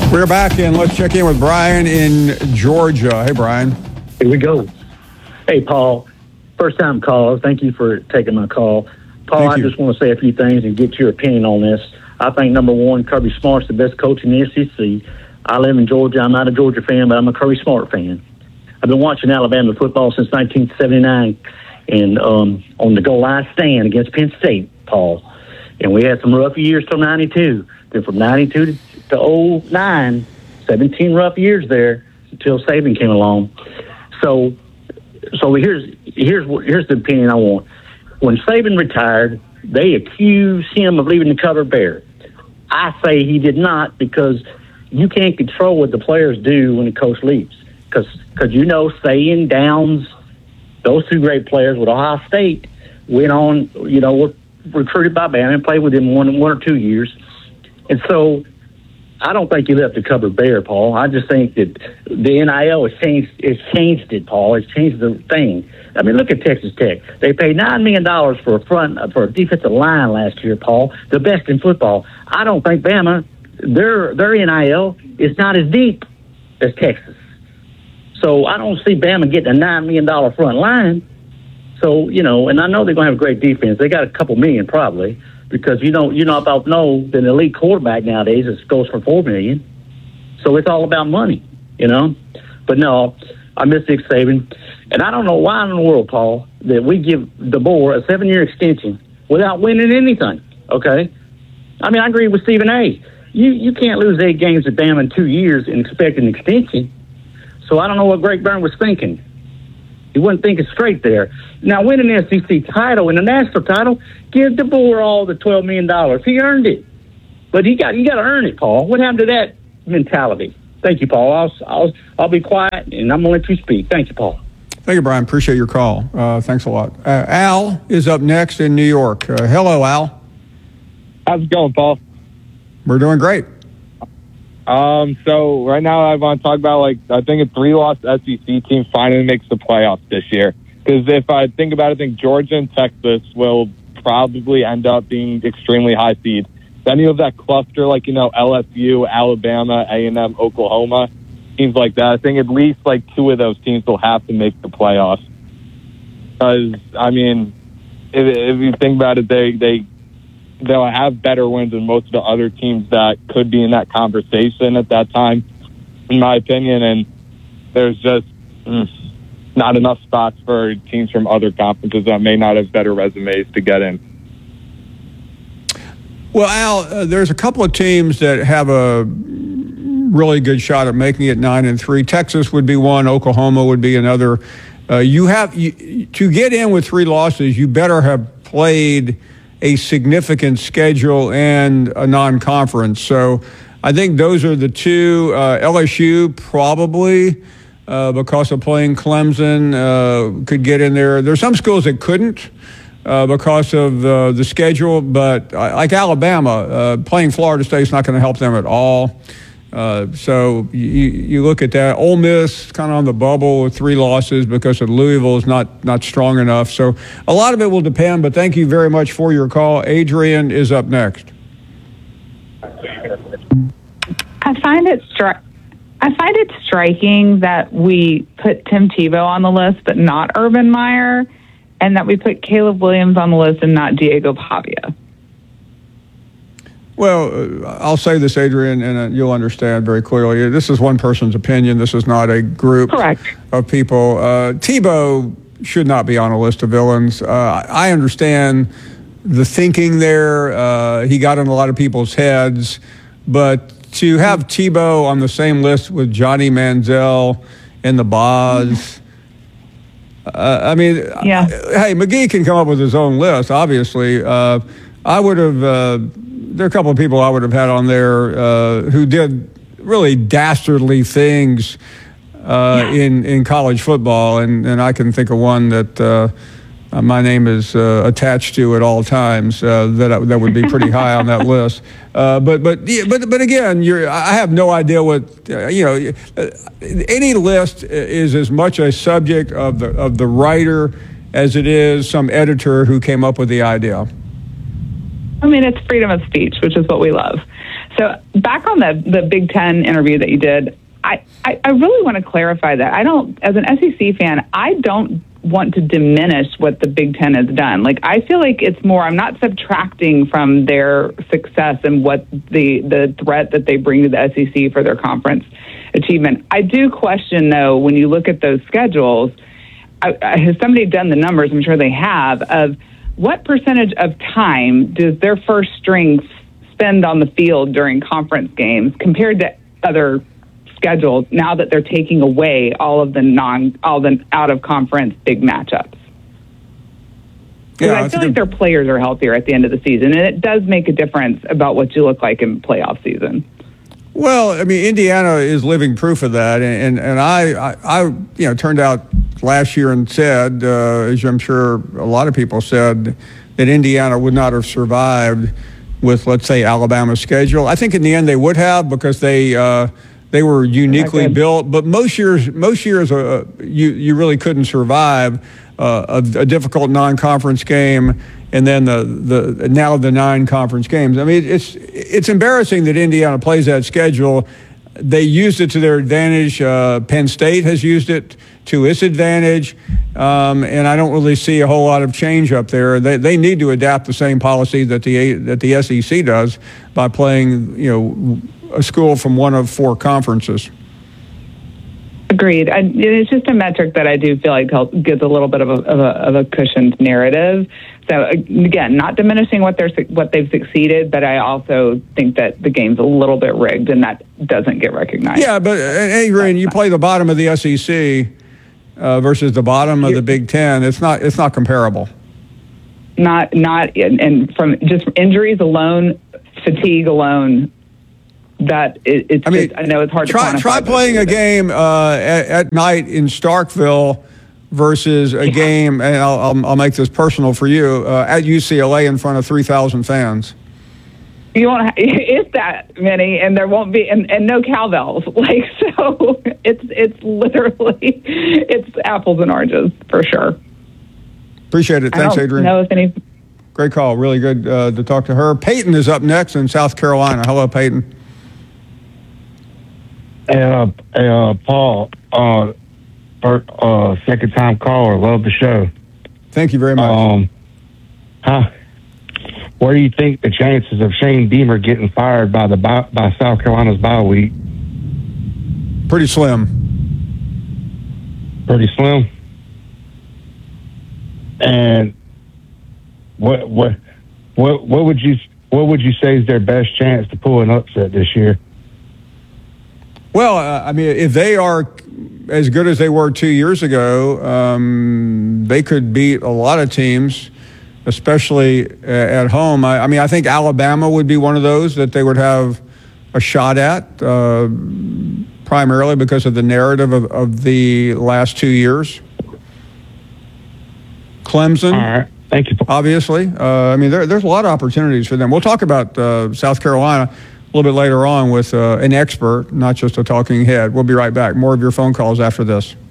We're back, and let's check in with Brian in Georgia. Hey, Brian. Here we go. Hey, Paul. First time caller. Thank you for taking my call. Paul, I just want to say a few things and get your opinion on this. I think, number one, Kirby Smart's the best coach in the SEC. I live in Georgia. I'm not a Georgia fan, but I'm a Kirby Smart fan. I've been watching Alabama football since 1979 and on the goal line stand against Penn State, Paul. And we had some rough years till 92. Then from 92 to 09, 17 rough years there until Saban came along. So here's the opinion I want. When Saban retired, they accused him of leaving the cover bare. I say he did not, because you can't control what the players do when the coach leaves. Because Say and Downs, those two great players with Ohio State, went on, were recruited by Bama and played with him one or 2 years. And so I don't think he left the cupboard bare, Paul. I just think that the NIL has changed it, Paul. It's changed the thing. I mean, look at Texas Tech. They paid $9 million for a defensive line last year, Paul, the best in football. I don't think Bama, their NIL is not as deep as Texas. So I don't see Bama getting a $9 million front line. So, and I know they're going to have a great defense. They got a couple million probably, because about know that an elite quarterback nowadays goes for $4 million. So it's all about money, But no, I miss Nick Saban. And I don't know why in the world, Paul, that we give DeBoer a 7-year extension without winning anything, okay? I mean, I agree with Stephen A. You can't lose 8 games at Bama in 2 years and expect an extension. So I don't know what Greg Byrne was thinking. He wasn't thinking straight there. Now, winning the SEC title and the national title, give DeBoer all the $12 million. He earned it. But you got to earn it, Paul. What happened to that mentality? Thank you, Paul. I'll be quiet, and I'm going to let you speak. Thank you, Paul. Thank you, Brian. Appreciate your call. Thanks a lot. Al is up next in New York. Hello, Al. How's it going, Paul? We're doing great. So right now I want to talk about, I think a 3-loss SEC team finally makes the playoffs this year. Because if I think about it, I think Georgia and Texas will probably end up being extremely high seed. Then you have that cluster LSU, Alabama, A&M, Oklahoma, teams like that. I think at least 2 of those teams will have to make the playoffs. Because, I mean, if you think about it, they'll have better wins than most of the other teams that could be in that conversation at that time, in my opinion. And there's just not enough spots for teams from other conferences that may not have better resumes to get in. Well, Al, there's a couple of teams that have a really good shot at making it 9-3. Texas would be one. Oklahoma would be another. To get in with 3 losses, you better have played a significant schedule and a non-conference. So I think those are the 2. LSU probably, because of playing Clemson, could get in there. There's some schools that couldn't because of the schedule, but like Alabama, playing Florida State's not going to help them at all. So you look at that. Ole Miss kind of on the bubble with 3 losses because of Louisville is not strong enough. So a lot of it will depend, but thank you very much for your call. Adrian is up next. I find it striking that we put Tim Tebow on the list but not Urban Meyer, and that we put Caleb Williams on the list and not Diego Pavia. Well, I'll say this, Adrian, and you'll understand very clearly. This is one person's opinion. This is not a group of people. Tebow should not be on a list of villains. I understand the thinking there. He got in a lot of people's heads. But to have Tebow on the same list with Johnny Manziel and the Boz, hey, McGee can come up with his own list, obviously. I would have... there are a couple of people I would have had on there who did really dastardly things in college football, and I can think of one that my name is attached to at all times. That would be pretty high on that list. But again, I have no idea what any list is as much a subject of the writer as it is some editor who came up with the idea. I mean, it's freedom of speech, which is what we love. So back on the Big Ten interview that you did, I really want to clarify that. As an SEC fan, I don't want to diminish what the Big Ten has done. Like, I feel like it's more, I'm not subtracting from their success and what the threat that they bring to the SEC for their conference achievement. I do question, though, when you look at those schedules, has somebody done the numbers, I'm sure they have, of what percentage of time does their first string spend on the field during conference games compared to other schedules now that they're taking away all the out of conference big matchups? Yeah, I feel like their players are healthier at the end of the season, and it does make a difference about what you look like in playoff season. Well, I mean, Indiana is living proof of that, and I turned out last year and said, as I'm sure a lot of people said, that Indiana would not have survived with, let's say, Alabama's schedule. I think in the end they would have, because they were uniquely built. But most years, you really couldn't survive a difficult non-conference game, and then the 9 conference games. I mean, it's embarrassing that Indiana plays that schedule. They used it to their advantage. Penn State has used it to its advantage, and I don't really see a whole lot of change up there. They need to adapt the same policy that the SEC does by playing, a school from one of 4 conferences. Agreed. It's just a metric that I do feel like gives a little bit of a cushioned narrative. So again, not diminishing what they've succeeded, but I also think that the game's a little bit rigged, and that doesn't get recognized. Yeah, but Adrian, you play the bottom of the SEC versus the bottom of the Big Ten. It's not comparable. Not and from just injuries alone, fatigue alone. I know it's hard to quantify. Try playing a game at night in Starkville versus a game, and I'll make this personal for you, at UCLA in front of 3,000 fans. You won't. It's that many, and there won't be, and no cowbells. So it's literally it's apples and oranges for sure. Appreciate it. Thanks, Adrian. Know if any. Great call. Really good to talk to her. Peyton is up next in South Carolina. Hello, Peyton. Paul, second time caller. Love the show. Thank you very much. What do you think the chances of Shane Beamer getting fired by South Carolina's bye week? Pretty slim. Pretty slim. And what would you say is their best chance to pull an upset this year? Well, I mean, if they are as good as they were 2 years ago, they could beat a lot of teams, especially at home. I mean, I think Alabama would be one of those that they would have a shot at, primarily because of the narrative of the last 2 years. Clemson. All right. Thank you. Obviously. I mean, there's a lot of opportunities for them. We'll talk about South Carolina a little bit later on with an expert, not just a talking head. We'll be right back. More of your phone calls after this.